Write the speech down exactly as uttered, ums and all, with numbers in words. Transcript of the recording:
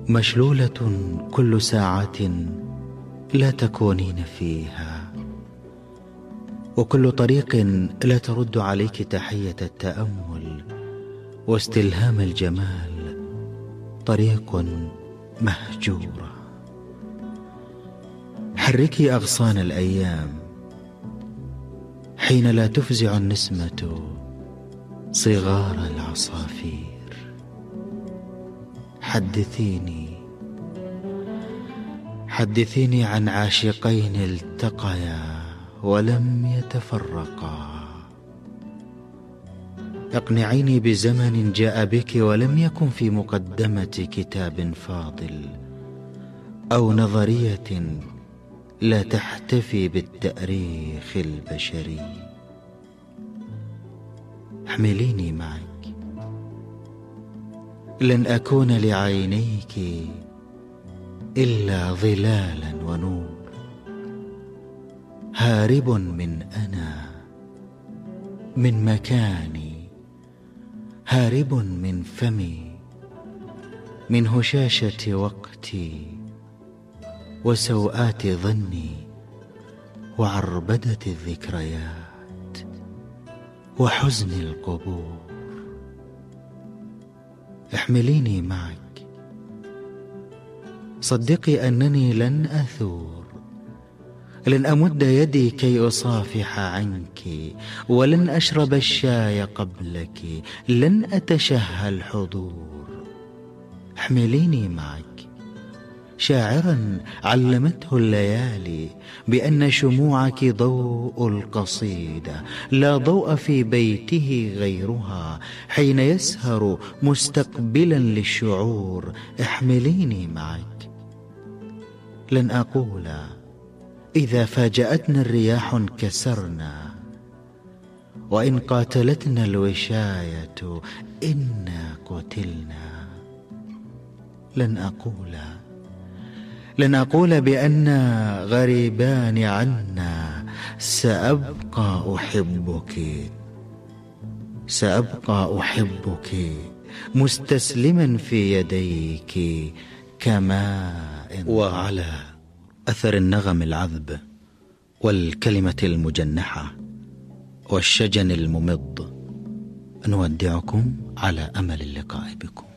مشلولة كل ساعة لا تكونين فيها، وكل طريق لا ترد عليك تحية التأمل واستلهام الجمال طريق مهجورة. حركي أغصان الأيام حين لا تفزع النسمة صغار العصافير. حدثيني حدثيني عن عاشقين التقيا ولم يتفرقا. اقنعيني بزمن جاء بك ولم يكن في مقدمة كتاب فاضل أو نظرية لا تحتفي بالتأريخ البشري. احمليني معك، لن أكون لعينيك إلا ظلالا ونور. هارب من أنا، من مكاني، هارب من فمي، من هشاشة وقتي وسوءات ظني وعربدة الذكريات وحزن القبور. احمليني معك، صدقي أنني لن أثور، لن أمد يدي كي أصافح عنك، ولن أشرب الشاي قبلك، لن أتشهى الحضور. احمليني معك، شاعرا علمته الليالي بأن شموعك ضوء القصيدة، لا ضوء في بيته غيرها حين يسهر مستقبلا للشعور. احمليني معك، لن أقول إذا فاجأتنا الرياح انكسرنا، وإن قاتلتنا الوشاية إنا قتلنا. لن أقول لن أقول بأننا غريبان عنا. سأبقى أحبك، سأبقى أحبك مستسلما في يديك كماء. وعلى أثر النغم العذب والكلمة المجنحة والشجن الممض نودعكم على أمل اللقاء بكم.